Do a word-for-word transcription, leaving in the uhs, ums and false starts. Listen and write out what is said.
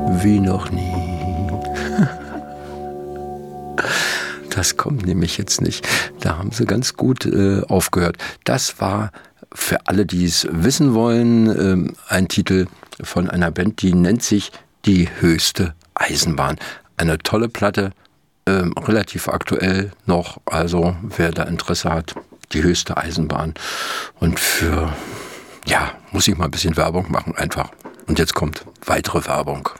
wie noch nie. Das kommt nämlich jetzt nicht. Da haben sie ganz gut äh, aufgehört. Das war für alle, die es wissen wollen, äh, ein Titel von einer Band, die nennt sich Die höchste Eisenbahn. Eine tolle Platte, äh, relativ aktuell noch. Also wer da Interesse hat, Die höchste Eisenbahn. Und für, ja, muss ich mal ein bisschen Werbung machen einfach. Und jetzt kommt weitere Werbung.